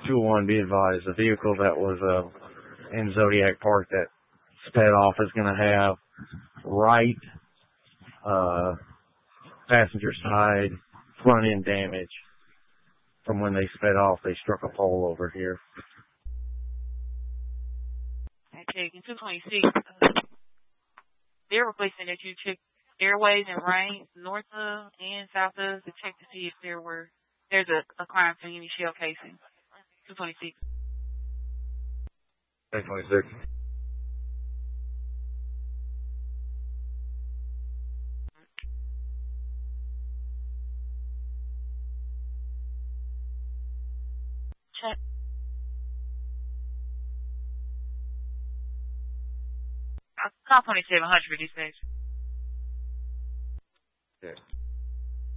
201, be advised, the vehicle that was in Zodiac Park that sped off is going to have right passenger side front end damage from when they sped off. They struck a pole over here. Okay, in 226, they're requesting that you check airways and range north of and south of to check to see if there's a crime scene, any shell casing. 226. 226. Check. Call 2700 for dispatch. Okay.